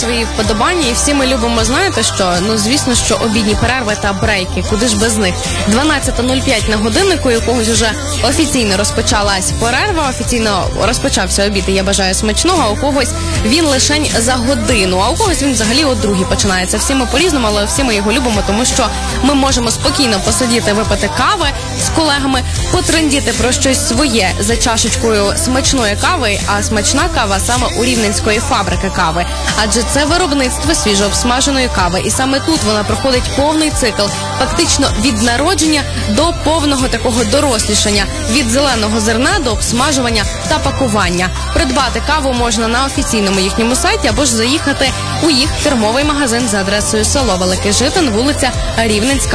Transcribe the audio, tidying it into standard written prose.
свої вподобання, і всі ми любимо, знаєте що? Ну, звісно, що обідні перерви та брейки, куди ж без них. 12:05 на годиннику, у когось уже офіційно розпочалась перерва, офіційно розпочався обід, і я бажаю смачного, а у когось він лишень за годину, а у когось він взагалі о 2:00 починається. Всі ми по-різному, але всі ми його любимо, тому що ми можемо спокійно посидіти, випити кави з колегами, потрендіти про щось своє за чашечкою смачної кави, а смачна кава саме у Рівненської фабрики кави. Адже це виробництво свіжообсмаженої кави, і саме тут вона проходить повний цикл, фактично від народження до повного такого дорослішання, від зеленого зерна до обсмажування та пакування. Придбати каву можна на офіційному їхньому сайті або ж заїхати у їх фірмовий магазин за адресою село Великий Житин, вулиця Рівненська,